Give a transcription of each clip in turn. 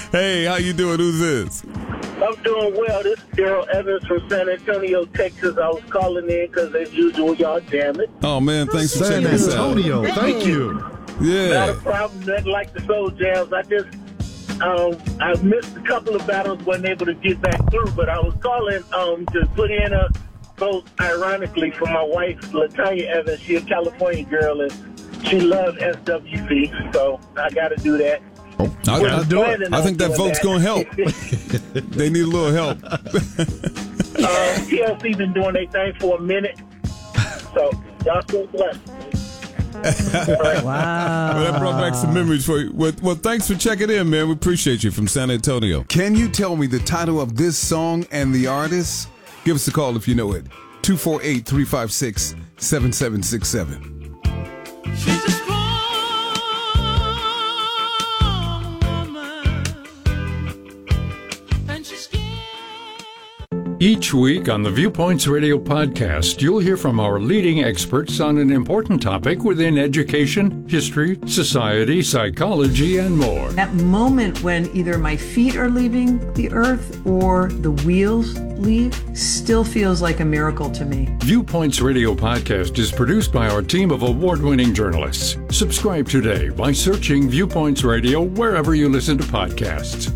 Hey, how you doing? Who's this? I'm doing well. This is Daryl Evans from San Antonio, Texas. I was calling in because, as usual, y'all jam it. Oh, man, thanks for San checking us out. Antonio, thank you. Yeah. Not a problem. Nothing like the soul jams. I just, I missed a couple of battles, wasn't able to get back through, but I was calling to put in a vote, ironically, for my wife, LaTanya Evans. She's a California girl, and she loves SWV, so I got to do that. I think that vote's going to help. They need a little help. TLC been doing their thing for a minute, so y'all still blessed. Wow. Well, that brought back some memories for you. Well, thanks for checking in, man. We appreciate you from San Antonio. Can you tell me the title of this song and the artist? Give us a call if you know it. 248-356-7767. She's a strong woman, and she's scared. Each week on the Viewpoints Radio podcast, you'll hear from our leading experts on an important topic within education, history, society, psychology, and more. That moment when either my feet are leaving the earth or the wheels leave still feels like a miracle to me. Viewpoints Radio podcast is produced by our team of award-winning journalists. Subscribe today by searching Viewpoints Radio wherever you listen to podcasts.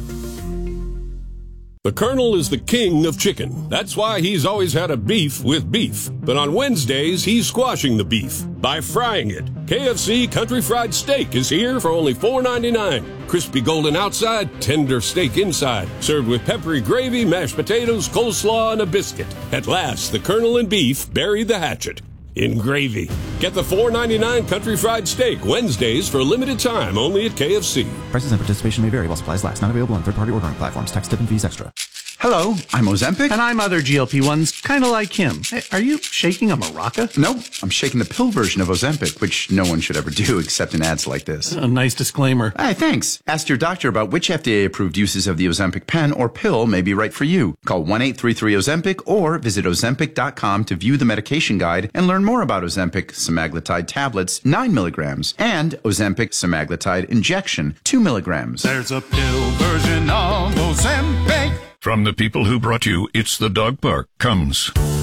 The Colonel is the king of chicken. That's why he's always had a beef with beef. But on Wednesdays, he's squashing the beef by frying it. KFC Country Fried Steak is here for only $4.99. Crispy golden outside, tender steak inside. Served with peppery gravy, mashed potatoes, coleslaw, and a biscuit. At last, the Colonel and beef bury the hatchet in gravy. Get the $4.99 Country Fried Steak Wednesdays for a limited time only at KFC. Prices and participation may vary while supplies last. Not available on third-party ordering platforms. Tax, tip, and fees extra. Hello, I'm Ozempic. And I'm other GLP-1s, kind of like him. Hey, are you shaking a maraca? No, I'm shaking the pill version of Ozempic, which no one should ever do except in ads like this. A nice disclaimer. Hey, thanks. Ask your doctor about which FDA-approved uses of the Ozempic pen or pill may be right for you. Call 1-833-OZEMPIC or visit Ozempic.com to view the medication guide and learn more about Ozempic semaglutide tablets, 9 milligrams, and Ozempic semaglutide injection, 2 milligrams. There's a pill version of Ozempic. From the people who brought you It's the Dog Park comes